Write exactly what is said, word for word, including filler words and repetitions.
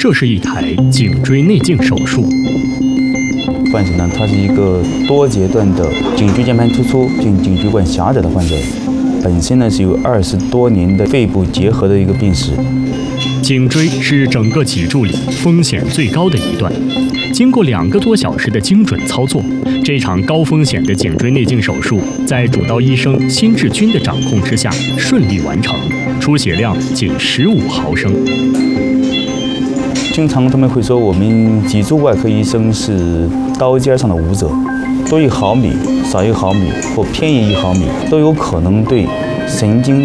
这是一台颈椎内镜手术。 患者呢，他是一个多阶段的颈椎间盘突出、颈颈椎管狭窄的患者，本身呢是有二十多年的肺部结核的一个病史。 颈椎是整个脊柱里风险最高的一段，经过两个多小时的精准操作，这场高风险的颈椎内镜手术在主刀医生辛志军的掌控之下顺利完成，出血量仅十五毫升。 经常他们会说，我们脊柱外科医生是刀尖上的舞者，多一毫米、少一毫米或偏移一毫米，都有可能对神经